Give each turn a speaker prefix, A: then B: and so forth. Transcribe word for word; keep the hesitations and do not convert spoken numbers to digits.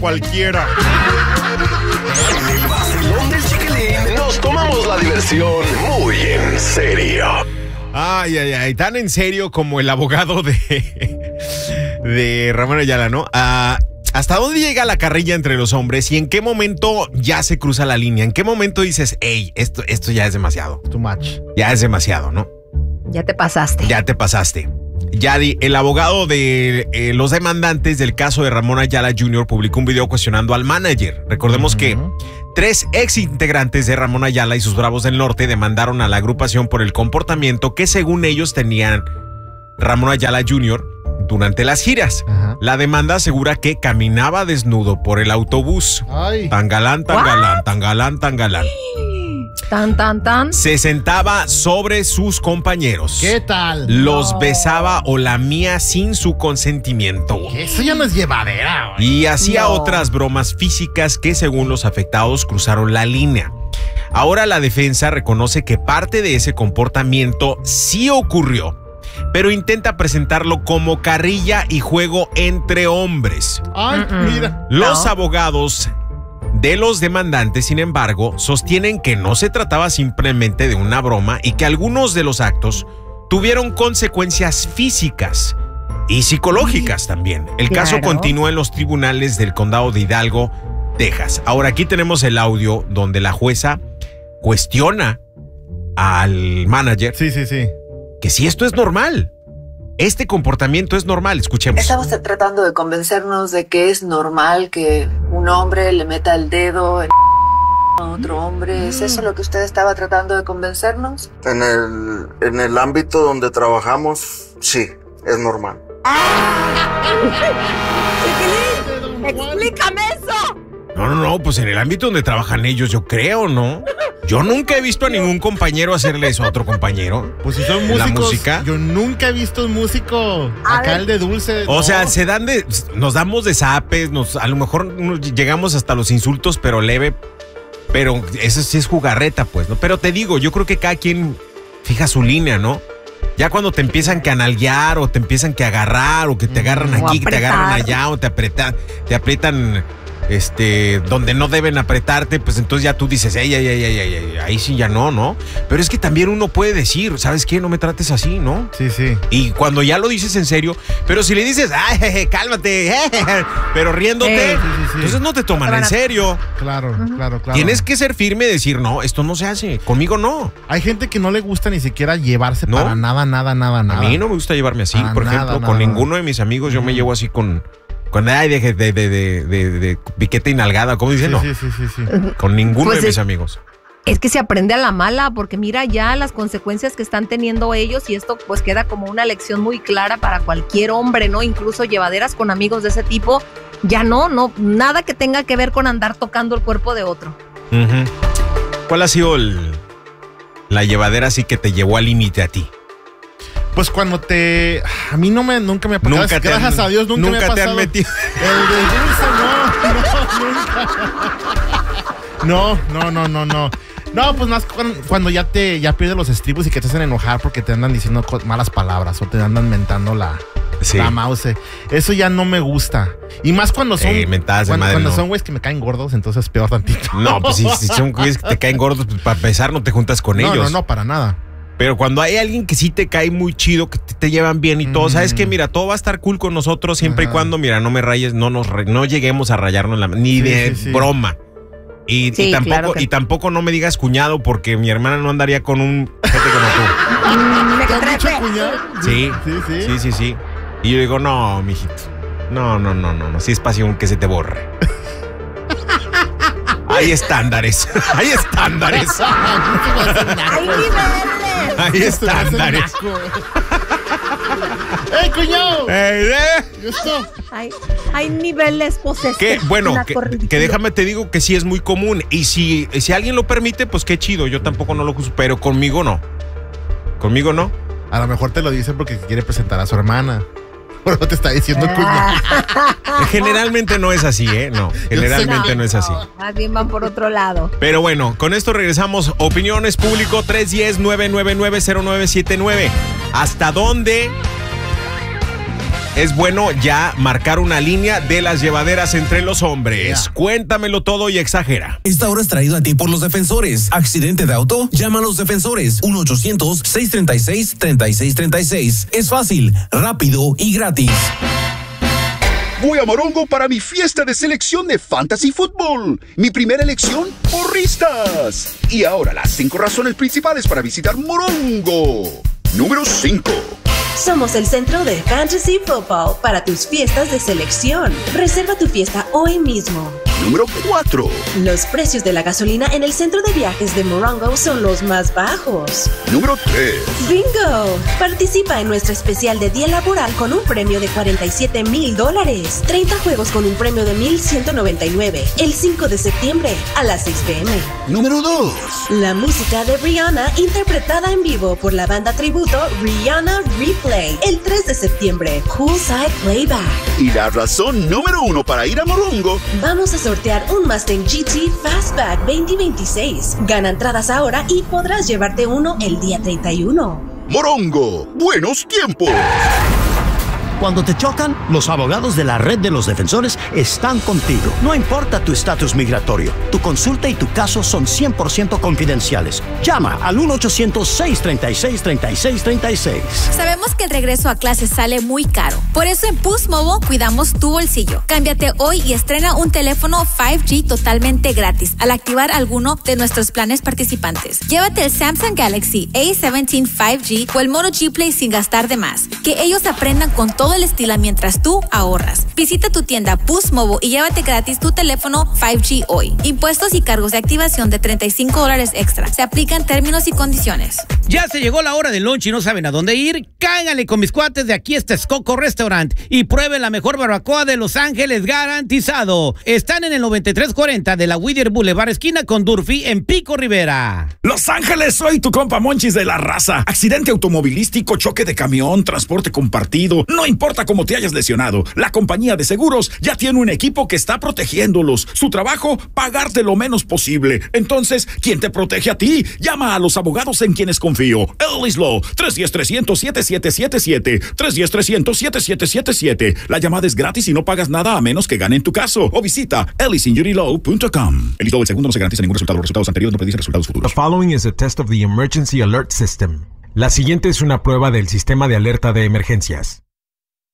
A: cualquiera.
B: En el vacilón del Chiquilín nos tomamos la diversión muy en serio.
A: Ay, ay, ay, tan en serio como el abogado de, de Ramón Ayala, ¿no? Ah, ¿hasta dónde llega la carrilla entre los hombres y en qué momento ya se cruza la línea? ¿En qué momento dices, hey, esto, esto ya es demasiado?
C: Too much.
A: Ya es demasiado, ¿no?
D: Ya te pasaste.
A: Ya te pasaste. Yadi, el abogado de eh, los demandantes del caso de Ramón Ayala junior publicó un video cuestionando al manager. Recordemos uh-huh. que tres ex integrantes de Ramón Ayala y sus Bravos del Norte demandaron a la agrupación por el comportamiento que según ellos tenían Ramón Ayala junior durante las giras. Uh-huh. La demanda asegura que caminaba desnudo por el autobús. Ay. Tan galán, tan What? galán, tan galán, tan galán.
D: Tan, tan, tan.
A: Se sentaba sobre sus compañeros.
C: ¿Qué tal?
A: Los
D: No.
A: besaba o lamía sin su consentimiento.
C: Eso ya no es llevadera. Güey.
A: Y hacía
D: No.
A: otras bromas físicas que según los afectados cruzaron la línea. Ahora la defensa reconoce que parte de ese comportamiento sí ocurrió, pero intenta presentarlo como carrilla y juego entre hombres.
C: Ay,
D: Mm-mm.
C: mira.
A: Los
D: No.
A: abogados de los demandantes, sin embargo, sostienen que no se trataba simplemente de una broma y que algunos de los actos tuvieron consecuencias físicas y psicológicas también. El
D: Claro.
A: caso continúa en los tribunales del condado de Hidalgo, Texas. Ahora aquí tenemos el audio donde la jueza cuestiona al manager
C: Sí, sí, sí.
A: que si esto es normal. Este comportamiento es normal. Escuchemos.
E: ¿Está usted tratando de convencernos de que es normal que un hombre le meta el dedo en a otro hombre? ¿Es eso lo que usted estaba tratando de convencernos?
F: En el, en el ámbito donde trabajamos, sí, es normal.
D: Chiquilín, explícame eso.
A: No, no, no, pues en el ámbito donde trabajan ellos, yo creo, ¿no? Yo nunca he visto a ningún compañero hacerle eso a otro compañero.
C: Pues si son
A: ¿En la
C: músicos,
A: música?
C: yo nunca he visto un músico
D: A
C: acá
D: ver.
C: el de dulce.
A: O
C: no.
A: sea, se dan de, nos damos de zapes, nos, a lo mejor nos llegamos hasta los insultos, pero leve, pero eso sí es jugarreta, pues, ¿no? Pero te digo, yo creo que cada quien fija su línea, ¿no? Ya cuando te empiezan que a nalguear o te empiezan que a agarrar o que te agarran
D: O
A: aquí, que te agarran
D: apretar.
A: allá o te apretan, te aprietan este, donde no deben apretarte, pues entonces ya tú dices, ey, ey, ey, ey, ey, ey, ahí sí ya no, ¿no? Pero es que también uno puede decir, ¿sabes qué? No me trates así, ¿no?
C: Sí, sí.
A: Y cuando ya lo dices en serio, pero si le dices, ay, jeje, cálmate, jeje", pero riéndote,
D: Eh.
C: Sí, sí, sí.
A: entonces no te toman
D: No te van
A: en
D: a-
A: serio.
C: Claro, claro, claro.
A: Tienes que ser firme y decir, no, esto no se hace, conmigo no.
C: Hay gente que no le gusta ni siquiera llevarse
A: ¿No?
C: para nada, nada, nada, nada.
A: A mí no me gusta llevarme así,
C: Para
A: por
C: nada,
A: ejemplo,
C: nada,
A: con
C: nada.
A: ninguno de mis amigos yo me llevo así con, con ay, de, de, de, de, de, de piquete y nalgada, ¿cómo dicen?
C: Sí,
A: No,
C: sí, sí, sí, sí.
A: con ninguno
D: Pues
A: de
D: es-
A: mis amigos.
D: Es que se aprende a la mala, porque mira ya las consecuencias que están teniendo ellos y esto pues queda como una lección muy clara para cualquier hombre, ¿no? Incluso llevaderas con amigos de ese tipo, ya no, no, nada que tenga que ver con andar tocando el cuerpo de otro.
A: Ujú. ¿Cuál ha sido el- la llevadera así que te llevó al límite a ti?
C: Pues cuando te... A mí no me, nunca me ha pasado.
A: Nunca te
C: Gracias
A: han-
C: a Dios nunca, me ha
A: nunca te han
C: pasado.
A: metido.
C: El de dulce, no, no, nunca. No, no, no, no, no. No, pues más cuando, cuando ya te ya pierdes los estribos y que te hacen enojar porque te andan diciendo co- malas palabras o te andan mentando la,
A: Sí.
C: la mouse. Eso ya no me gusta. Y más cuando son...
A: Eh, mentadas de
C: cuando
A: madre,
C: cuando
A: no.
C: son güeyes que me caen gordos, entonces peor tantito.
A: No, pues si, si son güeyes que te caen gordos, pues para empezar no te juntas con
C: No,
A: ellos.
C: no, no, para nada.
A: Pero cuando hay alguien que sí te cae muy chido, que te, te llevan bien y todo,
C: Mm.
A: ¿sabes qué? Mira, todo va a estar cool con nosotros siempre
C: Ajá.
A: y cuando, mira, no me rayes, no nos re- no lleguemos a rayarnos la ni
C: Sí,
A: de
C: sí, sí.
A: broma. Y,
D: Sí,
A: y tampoco,
D: claro que-
A: y tampoco no me digas cuñado, porque mi hermana no andaría con un gente como
D: Mm, me
C: ¿Te han dicho
D: trepe.
C: cuñado?
A: tú. Sí,
C: Sí, sí.
A: sí, sí, sí. Y yo digo, no, mijito. No, no, no, no, no. Sí es pasión que se te borre. Hay estándares. Hay estándares.
D: ¡Hay niveles!
A: Hay estándares.
C: ¡Ey, cuñado!
A: Ey, eh.
C: ¿Y esto?
D: Hay, hay niveles, pues
A: Que
D: este,
A: bueno,
D: una
A: que,
D: corriente.
A: que déjame te digo que sí es muy común. Y si, si alguien lo permite, pues qué chido. Yo tampoco no lo juzgo, pero conmigo no. Conmigo no.
C: A lo mejor te lo dice porque quiere presentar a su hermana. Pero te está diciendo
D: Ah.
C: cuñado.
A: Generalmente no es así, ¿eh? No, generalmente no es así.
D: Más bien van por otro lado.
A: Pero bueno, con esto regresamos. Opiniones público tres uno cero, nueve nueve nueve, cero nueve siete nueve. ¿Hasta dónde es bueno ya marcar una línea de las llevaderas entre los hombres. Yeah. Cuéntamelo todo y exagera.
G: Esta hora es traído a ti por los defensores. Accidente de auto, llama a los defensores. uno ochocientos, seiscientos treinta y seis, treinta y seis treinta y seis. Es fácil, rápido y gratis.
H: Voy a Morongo para mi fiesta de selección de Fantasy Football. Mi primera elección, porristas. Y ahora las cinco razones principales para visitar Morongo. Número cinco.
I: Somos el centro de Fantasy Football para tus fiestas de selección. Reserva tu fiesta hoy mismo.
H: Número cuatro.
I: Los precios de la gasolina en el centro de viajes de Morongo son los más bajos.
H: Número tres.
I: ¡Bingo! Participa en nuestro especial de día laboral con un premio de cuarenta y siete mil dólares. treinta juegos con un premio de mil ciento noventa y nueve. El cinco de septiembre a las seis p m
H: Número dos.
I: La música de Rihanna interpretada en vivo por la banda tributo Rihanna Replay. El tres de septiembre. Poolside Playback.
H: Y la razón número uno para ir a Morongo.
I: Vamos a sortear un Mustang G T Fastback veinte veintiséis. Gana entradas ahora y podrás llevarte uno el día treinta y uno.
H: Morongo, buenos tiempos.
J: Cuando te chocan, los abogados de la Red de los Defensores están contigo. No importa tu estatus migratorio, tu consulta y tu caso son cien por ciento confidenciales. Llama al uno ochocientos, seiscientos treinta y seis, treinta y seis treinta y seis.
K: Sabemos que el regreso a clases sale muy caro. Por eso en Boost Mobile cuidamos tu bolsillo. Cámbiate hoy y estrena un teléfono cinco G totalmente gratis al activar alguno de nuestros planes participantes. Llévate el Samsung Galaxy A diecisiete cinco G o el Moto G Play sin gastar de más. Que ellos aprendan con todo el estilo mientras tú ahorras. Visita tu tienda Boost Mobile y llévate gratis tu teléfono cinco G hoy. Impuestos y cargos de activación de treinta y cinco dólares extra. Se aplican términos y condiciones.
L: Ya se llegó la hora del lunch y no saben a dónde ir. Cáiganle con mis cuates de Aquí está Texcoco Restaurant y prueben la mejor barbacoa de Los Ángeles garantizado. Están en el noventa y tres cuarenta de la Whittier Boulevard, esquina con Durfee en Pico Rivera.
M: Los Ángeles, soy tu compa Monchis de la raza. Accidente automovilístico, choque de camión, transporte compartido. No importa cómo te hayas lesionado, la compañía de seguros ya tiene un equipo que está protegiéndolos. Su trabajo, pagarte lo menos posible. Entonces, ¿quién te protege a ti? Llama a los abogados en quienes confío. Ellis Law, tres uno cero, tres cero cero, siete siete siete siete, tres uno cero, tres cero cero, siete siete siete siete. La llamada es gratis y no pagas nada a menos que ganen tu caso. O visita ellis injury law punto com. El del segundo no se garantiza ningún resultado. Los resultados anteriores no predicen resultados futuros.
N: The following is a test of the Emergency Alert System. La siguiente es una prueba del sistema de alerta de emergencias.